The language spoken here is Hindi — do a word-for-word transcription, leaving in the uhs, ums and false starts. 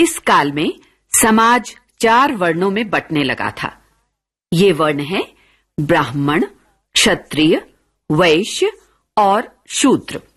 इस काल में समाज चार वर्णों में बंटने लगा था। ये वर्ण हैं ब्राह्मण, क्षत्रिय, वैश्य और शूद्र।